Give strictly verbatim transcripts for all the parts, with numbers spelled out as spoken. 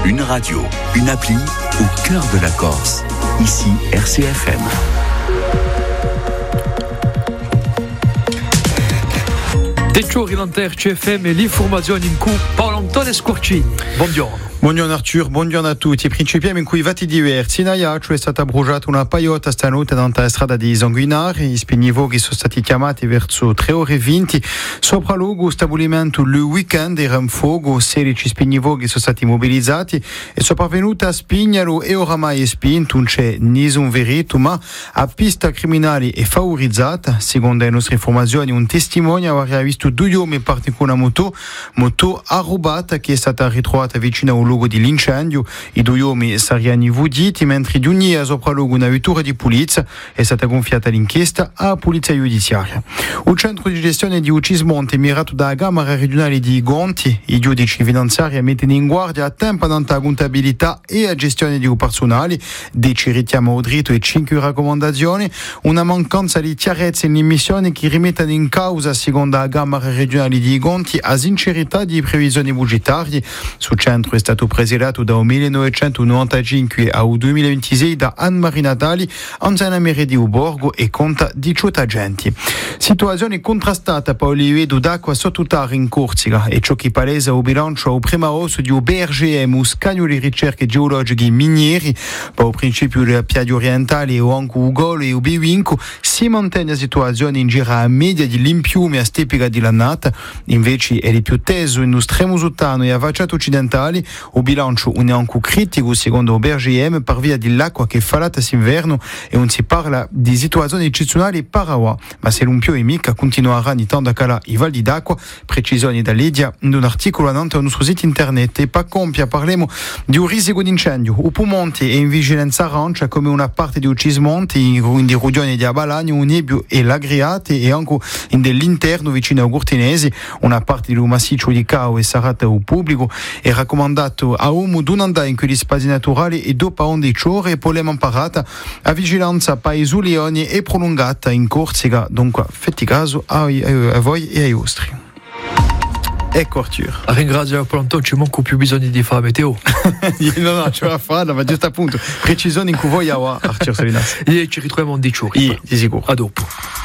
Une radio, une appli au cœur de la Corse. Ici R C F M. Deccio Rilanter C F M e l'informazione in cui Paolo Antonio Scorcini. Buongiorno. Buongiorno Arthur, buongiorno a tutti. Principiamo in cui vati diversi. In Ajaccio è stata bruciata una paiota stanotte davanti alla strada di Sanguinari. I spignivoghi sono stati chiamati verso tre ore e venti. Sopra luogo stabilimento il weekend era in fuoco, sedici spignivoghi sono stati mobilizzati. È sopravvenuta a Spignalo e oramai è spinto, non c'è nessun verito, ma a pista criminale è favorizzata. Secondo le nostre informazioni, un testimone aveva visto due uomini partire con una moto, moto arrubata che è stata ritrovata vicino a un luogo di l'incendio. I due uomini saranno vuditi, mentre di ogni sopra luogo una vettura di polizia è stata gonfiata l'inchiesta alla polizia giudiziaria. Un centro di gestione di Ucismonte mirato dalla Camera regionale di Gonti, i giudici finanziari mettono in guardia a tempo la contabilità e la gestione di personali. Ci richiamo dritto e cinque raccomandazioni, una mancanza di chiarezza in emissioni che rimettono in causa, secondo la Camera regionale di Gonti, la sincerità di previsioni budgetarie. Sul centro è stato presiedato dal millenovecentonovantacinque al duemilaventisei da Anne-Marie Natali, anziana maire di Uborgo, e conta diciotto agenti. Situazione contrastata per il livello d'acqua sottotare in Corsica e ciò che palesa il bilancio al primo rosso di B R G M, scagno di ricerche geologiche miniere, per il principio della piadi orientali o anche Ugolo e Ubivinco, si mantiene la situazione in gira a media di limpiume a stepica di lannata. Invece è di più teso in estremo sottano e a facciata occidentali. Il bilancio non è anche critico secondo il B R G M per via dell'acqua che è falata quest'inverno e non si parla di situazioni eccezionali per ora, ma se l'un più e mica continuerà ogni tanto a calare i valli d'acqua. Precisioni da Lidia in un articolo annuncio al nostro sito internet. E per compia parliamo di un rischio di incendio. Il Pumonte è in vigilanza arancia come una parte di Ucismonte, in di Rudione di Abalagno, un Nebbio e l'Agriate e anche in dell'interno vicino a Gurtinesi. Una parte del massiccio di Cao e Sarata al pubblico è raccomandato a uomo di non andare in quegli spazi naturali e dopo onde ciore e polema imparata a vigilanza paesulioni e prolungata in Corsica. Dunque fatti caso a, a, a voi e ai vostri. Ecco Arthur. Ringrazio Paolo Antonio, ci manco più bisogno di fare meteo. no no ce la fanno, ma giusto appunto precisione in cui voi a Arthur Salinas. E ci ritroviamo di giorni. Di sicuro. A dopo.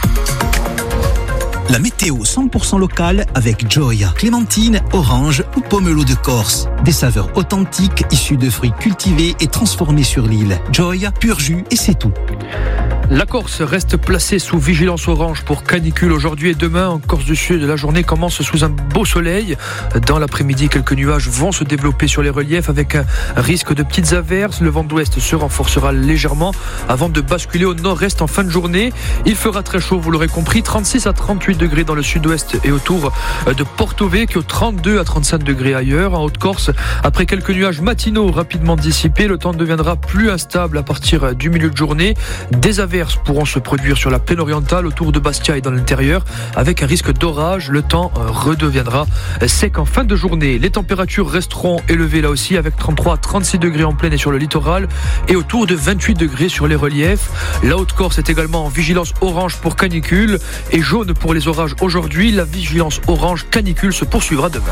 La météo cent pour cent locale avec Joy, clémentine, orange ou pomelo de Corse. Des saveurs authentiques issues de fruits cultivés et transformés sur l'île. Joy, pur jus et c'est tout. La Corse reste placée sous vigilance orange pour canicule aujourd'hui et demain. En Corse du Sud, la journée commence sous un beau soleil. Dans l'après-midi, quelques nuages vont se développer sur les reliefs avec un risque de petites averses. Le vent d'ouest se renforcera légèrement avant de basculer au nord-est en fin de journée. Il fera très chaud, vous l'aurez compris, trente-six à trente-huit degrés dans le sud-ouest et autour de Porto Vecchio, trente-deux à trente-cinq degrés ailleurs. En Haute-Corse, après quelques nuages matinaux rapidement dissipés, le temps deviendra plus instable à partir du milieu de journée. Des averses pourront se produire sur la plaine orientale autour de Bastia et dans l'intérieur avec un risque d'orage. Le temps redeviendra sec en fin de journée. Les températures resteront élevées là aussi avec trente-trois à trente-six degrés en plaine et sur le littoral et autour de vingt-huit degrés sur les reliefs. La Haute-Corse est également en vigilance orange pour canicule et jaune pour les orages aujourd'hui. La vigilance orange canicule se poursuivra demain.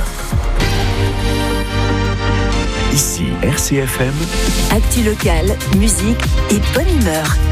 Ici R C F M. Actu local, musique et bonne humeur.